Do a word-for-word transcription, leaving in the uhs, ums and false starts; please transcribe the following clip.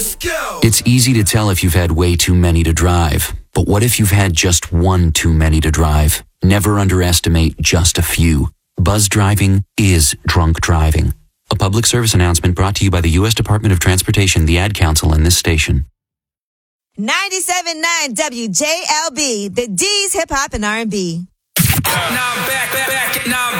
Let's go. It's easy to tell if you've had way too many to drive. But what if you've had just one too many to drive? Never underestimate just a few. Buzz driving is drunk driving. A public service announcement brought to you by the U S Department of Transportation, the Ad Council, and this station. ninety-seven point nine W J L B, the D's Hip Hop and R and B. Now I'm back, back, back, now I'm